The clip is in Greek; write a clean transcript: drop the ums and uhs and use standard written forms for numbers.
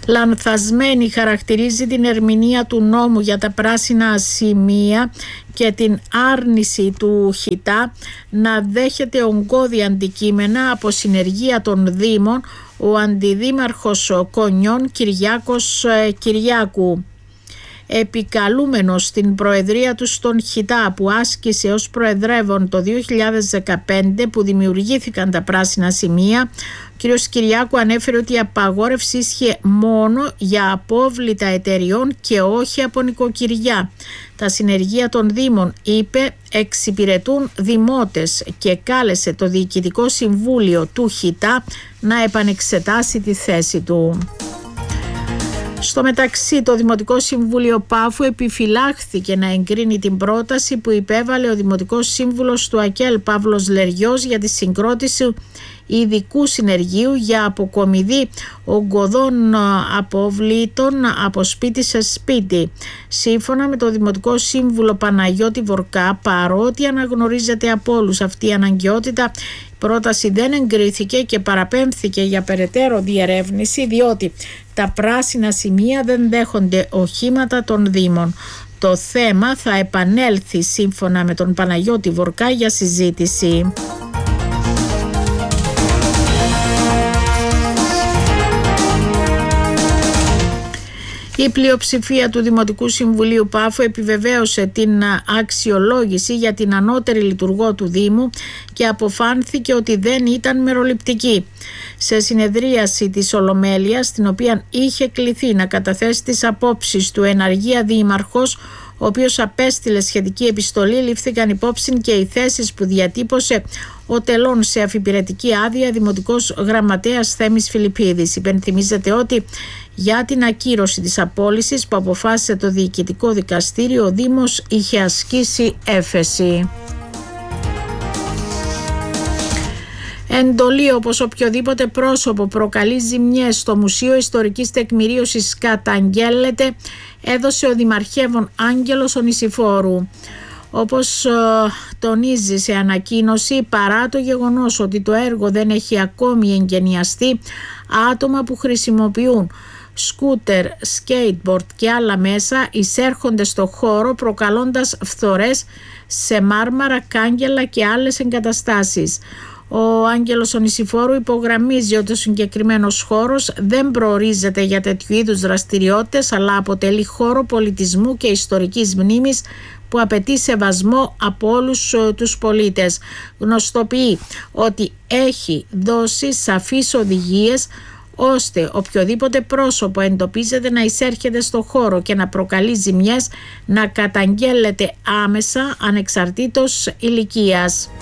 Λανθασμένη χαρακτηρίζει την ερμηνεία του νόμου για τα πράσινα σημεία και την άρνηση του ΧΙΤΑ να δέχεται ογκώδη αντικείμενα από συνεργεία των Δήμων ο Αντιδήμαρχος Κονιών Κυριάκος Κυριάκου. Επικαλούμενος την προεδρία του στον ΧΙΤΑ που άσκησε ως προεδρεύων το 2015 που δημιουργήθηκαν τα πράσινα σημεία, ο κ. Κυριάκου ανέφερε ότι η απαγόρευση ίσχυε μόνο για απόβλητα εταιριών και όχι από νοικοκυριά. Τα συνεργεία των Δήμων, είπε, εξυπηρετούν δημότες και κάλεσε το Διοικητικό Συμβούλιο του ΧΙΤΑ να επανεξετάσει τη θέση του. Στο μεταξύ, το Δημοτικό Συμβούλιο Πάφου επιφυλάχθηκε να εγκρίνει την πρόταση που υπέβαλε ο Δημοτικός Σύμβουλος του ΑΚΕΛ Παύλος Λεριός για τη συγκρότηση ειδικού συνεργείου για αποκομιδή ογκωδών αποβλήτων από σπίτι σε σπίτι. Σύμφωνα με το Δημοτικό Σύμβουλο Παναγιώτη Βορκά, παρότι αναγνωρίζεται από όλους αυτή η αναγκαιότητα, η πρόταση δεν εγκρίθηκε και παραπέμφθηκε για περαιτέρω διερεύνηση, διότι τα πράσινα σημεία δεν δέχονται οχήματα των Δήμων. Το θέμα θα επανέλθει σύμφωνα με τον Παναγιώτη Βορκά για συζήτηση. Η πλειοψηφία του Δημοτικού Συμβουλίου Πάφου επιβεβαίωσε την αξιολόγηση για την ανώτερη λειτουργό του Δήμου και αποφάνθηκε ότι δεν ήταν μεροληπτική. Σε συνεδρίαση της Ολομέλειας, στην οποία είχε κληθεί να καταθέσει τις απόψεις του εναργία δήμαρχος, ο οποίος απέστειλε σχετική επιστολή, λήφθηκαν υπόψη και οι θέσεις που διατύπωσε ο τελών σε αφιπηρετική άδεια Δημοτικός Γραμματέας Θέμης Φιλιππίδης. Υπενθυμίζεται ότι για την ακύρωση της απόλυσης που αποφάσισε το Διοικητικό Δικαστήριο, ο Δήμος είχε ασκήσει έφεση. Εντολή όπως οποιοδήποτε πρόσωπο προκαλεί ζημιές στο Μουσείο Ιστορικής Τεκμηρίωσης καταγγέλλεται, έδωσε ο Δημαρχεύων Άγγελος ο Νησιφόρου. Όπως τονίζει σε ανακοίνωση, παρά το γεγονός ότι το έργο δεν έχει ακόμη εγκαινιαστεί, άτομα που χρησιμοποιούν σκούτερ, skateboard και άλλα μέσα εισέρχονται στο χώρο προκαλώντας φθορές σε μάρμαρα, κάγκελα και άλλες εγκαταστάσεις. Ο Άγγελος ο Νησιφόρου υπογραμμίζει ότι ο συγκεκριμένος χώρος δεν προορίζεται για τέτοιου είδους δραστηριότητες, αλλά αποτελεί χώρο πολιτισμού και ιστορικής μνήμης που απαιτεί σεβασμό από όλους τους πολίτες. Γνωστοποιεί ότι έχει δώσει σαφείς οδηγίες ώστε οποιοδήποτε πρόσωπο εντοπίζεται να εισέρχεται στο χώρο και να προκαλεί ζημιές να καταγγέλλεται άμεσα ανεξαρτήτως ηλικίας.